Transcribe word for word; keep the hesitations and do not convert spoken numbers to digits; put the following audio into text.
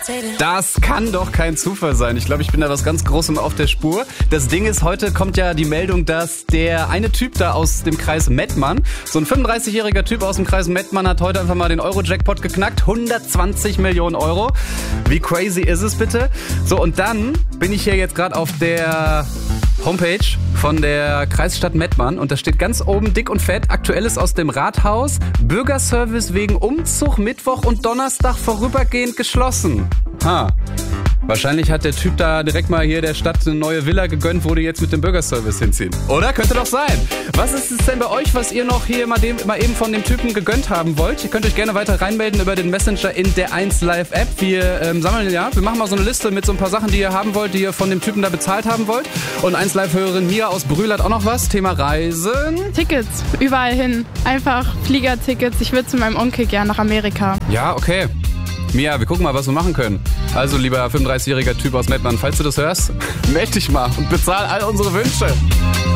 Das kann doch kein Zufall sein. Ich glaube, ich bin da was ganz Großem auf der Spur. Das Ding ist, heute kommt ja die Meldung, dass der eine Typ da aus dem Kreis Mettmann, so ein fünfunddreißigjähriger Typ aus dem Kreis Mettmann, hat heute einfach mal den Euro-Jackpot geknackt. hundertzwanzig Millionen Euro. Wie crazy ist es bitte? So, und dann bin ich hier jetzt gerade auf der Homepage von der Kreisstadt Mettmann und da steht ganz oben dick und fett: Aktuelles aus dem Rathaus, Bürgerservice wegen Umzug Mittwoch und Donnerstag vorübergehend geschlossen. Ha. Wahrscheinlich hat der Typ da direkt mal hier der Stadt eine neue Villa gegönnt, wo die jetzt mit dem Bürgerservice hinziehen. Oder? Könnte doch sein. Was ist es denn bei euch, was ihr noch hier mal, dem, mal eben von dem Typen gegönnt haben wollt? Ihr könnt euch gerne weiter reinmelden über den Messenger in der eins Live App. Wir ähm, sammeln, ja, wir machen mal so eine Liste mit so ein paar Sachen, die ihr haben wollt, die ihr von dem Typen da bezahlt haben wollt. Und eins Live-Hörerin Mira aus Brühl hat auch noch was. Thema Reisen. Tickets, überall hin. Einfach Fliegertickets. Ich würde zu meinem Onkel gern nach Amerika. Ja, okay. Mia, wir gucken mal, was wir machen können. Also, lieber fünfunddreißigjähriger Typ aus Mettmann, falls du das hörst, meld dich mal und bezahl all unsere Wünsche.